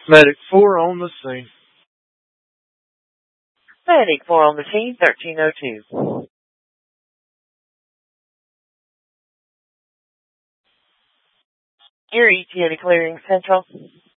Medic 4 on the scene. Medic 4 on the scene, 1302. Your ETA clearing Central.